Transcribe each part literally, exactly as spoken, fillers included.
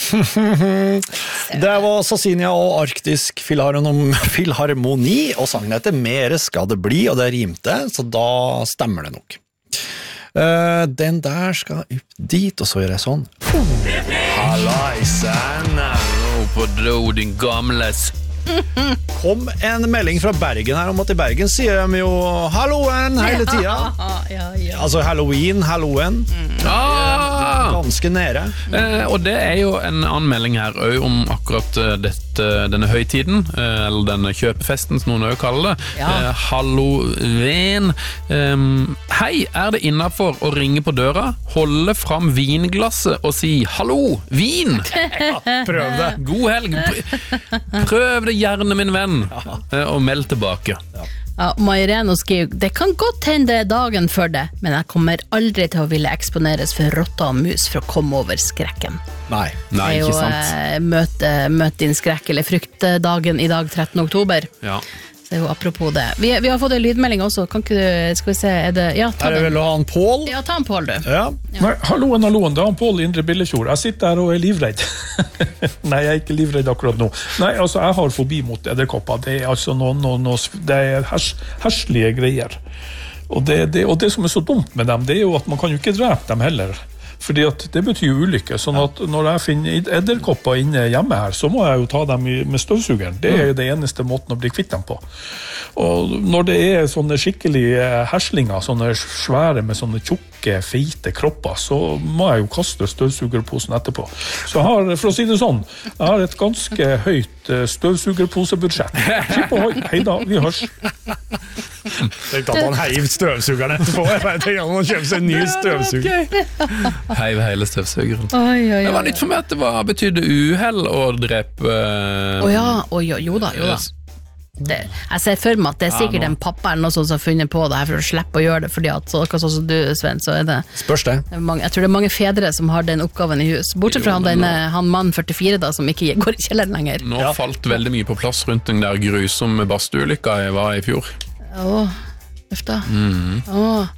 Det var Sassinia og Arktisk Filharmoni, og sangen heter Mere skal det bli, og det rimte, så da stemmer det nok. Uh, den der skal opp dit, og så gjør jeg sånn. Hallaisen! Nå på do, din gamles. Kom en melding fra Bergen her om at i Bergen sier de jo halloen hele tiden. Ja, ja, ja. Altså Halloween, halloen. Mm. Ah! Ganske nede. Eh, og det er jo en anmelding her også om akkurat uh, dette, denne høytiden, uh, eller denne kjøpefesten som noen også kaller det. Ja. Uh, Halloween. Um, hei, er det innenfor å ringe på døra, holde fram vinglasset og si hallo, vin? Ja, prøv det. God helg. Prøv det gjerne, min venn, og meld tilbake. Ja, Maireno skriver, det kan godt hende dagen før det, men jeg kommer aldri til å ville eksponeres for rotta og mus for å komme over skrekken. Nei, Nei, ikke sant. Det er jo eh, møte, møte din skrekk eller fryktdagen i dag trettende oktober. Ja. Så det er jo apropos det. Vi, vi har fått en lydmelding også, kan ikke du, skal vi se, er det, ja, ta er det den. vel å ha en Pål? Ja, ta en Pål, du. Ja. Nei, halloen, halloen, det er han Pål Indre Billefjord. Jeg sitter her og er livredd. Nei, jeg er ikke livredd akkurat nå. Nei, altså, jeg har fobi mot edderkopper. Det er altså noen, noen, noen det er hers, herslige greier. Og det, det, og det som er så dumt med dem, det er jo at man kan jo ikke drepe dem heller. Fordi at det betyr ulykke, sånn at når jeg finner edderkopper inne hjemme her, så må jeg jo ta dem med støvsugeren. Det er jo det eneste måten å bli kvitt dem på. Og når det er sånne skikkelige herslinger, sånne svære med sånne tjukke, feite kropper, så må jeg jo kaste støvsugerposen etterpå. Så jeg har, for å si det sånn, jeg har et ganske høyt støvsugerposebudsjett. Skipp ohoi, hei da, vi hørs. Tenk at han heiv støvsugeren etterpå. Jeg tenker at han kjøper seg en ny støvsuger. Heiv hele støvsugeren. Oi, oi, oi. Det var nytt for meg at det var, betydde uheld å drepe... Åja, oh, ja, oh, jo, jo da, jo da. Det, jeg ser for meg at det er sikkert ja, en pappa eller noe sånt som har funnet på det her for å slippe å gjøre det, fordi at så, akkurat sånn som du, Sven, så er det, Spørs det. det er mange, jeg tror det er mange fedre som har den oppgaven i hus, bortsett fra Jo, han, denne, han mann førtifire da, som ikke går i kjelleren lenger. Nå ja. falt veldig mye på plass rundt den der grusomme badstuelykka jeg var i fjor. Åh, løfta. Mm. Åh.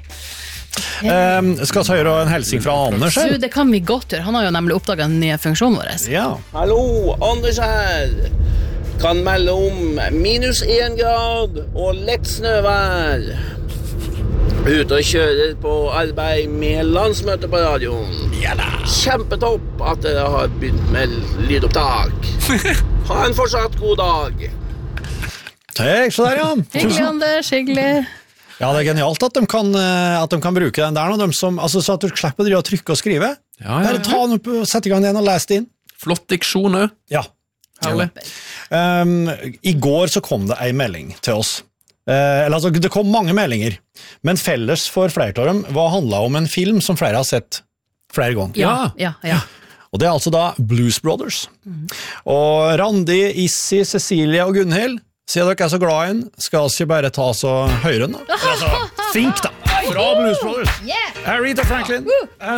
Um, skal vi høre en helsing fra Anders her? Du, det kan vi godt gjøre. Han har jo nemlig oppdaget den nye funksjonen vår. Ja. Hallo, Anders her. Kan melde om minus en grad og lett snøvær. Ute og kjører på arbeid med landsmøte på radioen. Ja da. Kjempetopp at dere har begynt med lydopptak. Ha en fortsatt god dag. Hei, så der, ja. Hyggelig, Anders, hyggelig. Ja, det er genialt at de kan, at de kan bruke den der, de som, altså, så at du slipper å trykke og skrive. Ja, ja, ja. Bare ta den opp, sette i gang den og lese det inn. Flott diksjon også. Ja. Herlig. Um, I går så kom det en melding til oss. Uh, eller altså, det kom mange meldinger, men felles for flertallet av dem var handlet om en film som flere har sett flere ganger. Ja, ja, ja. Og det er altså da Blues Brothers. Mm. Og Randi, Issi, Cecilie og Gunnhild, siden dere er så glad i den, skal vi ikke bare ta så høyre den da? Altså, think da! Fra Blues Brothers. Yeah. Aretha Franklin